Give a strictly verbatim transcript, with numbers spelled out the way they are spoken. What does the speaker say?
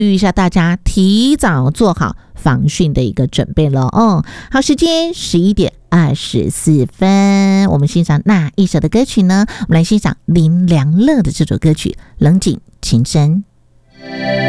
吁一下大家提早做好防汛的一个准备了哦。好，时间十一点二十四分，我们欣赏哪一首的歌曲呢？我们来欣赏林良乐的这首歌曲《冷井情深》。